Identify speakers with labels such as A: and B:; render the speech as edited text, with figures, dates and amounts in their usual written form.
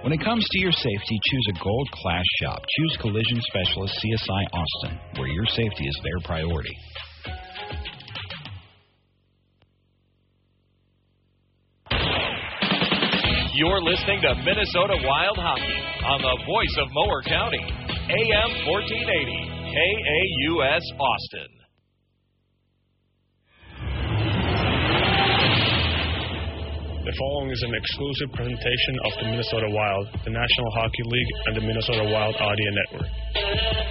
A: When it comes to your safety, choose a gold-class shop. Choose Collision Specialist CSI Austin, where your safety is their priority.
B: You're listening to Minnesota Wild Hockey on the voice of Mower County, AM 1480, KAUS Austin.
C: The following is an exclusive presentation of the Minnesota Wild, the National Hockey League, and the Minnesota Wild Audio Network.